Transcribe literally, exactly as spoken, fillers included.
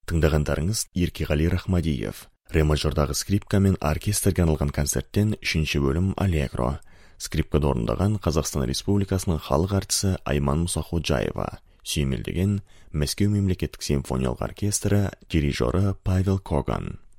Тыңдағандарыңыз Еркеғали Рахмадиев. Ре-мажордағы скрипка мен оркестрге арналған концерттен үшінші бөлім Аллегро. Скрипкада орындаған Қазақстан Республикасының халық артисі Айман Мұсақожаева. Сүйемелдеген Мәскеу мемлекеттік симфониялық оркестрі дирижері Павел Коган.